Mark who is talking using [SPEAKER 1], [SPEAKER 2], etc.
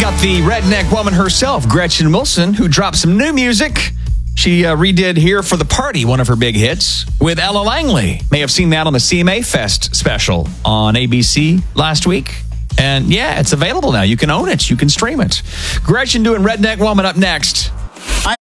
[SPEAKER 1] got the redneck woman herself, Gretchen Wilson, who dropped some new music. She redid Here for the Party, one of her big hits, with Ella Langley. May have seen that on the CMA Fest special on ABC last week. And yeah, it's available now. You can own it. You can stream it. Gretchen doing Redneck Woman up next.